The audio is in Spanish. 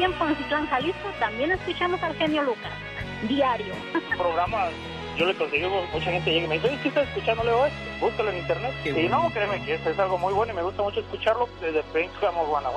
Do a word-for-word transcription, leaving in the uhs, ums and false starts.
en Poncitlán, Jalisco, también escuchamos al genio Lucas, diario. Programa, yo le consigo, mucha gente llega y me dice, ¿qué estás escuchando, Leo? Búscalo en internet. Qué y bueno. no, créeme que es, es algo muy bueno y me gusta mucho escucharlo desde Pénjamo, Guanajuato.